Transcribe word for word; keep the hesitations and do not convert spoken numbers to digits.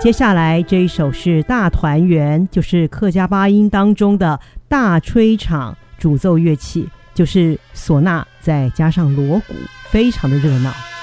接下来这一首是大团圆，就是客家八音当中的大吹场，主奏乐器就是唢呐，再加上锣鼓，非常的热闹。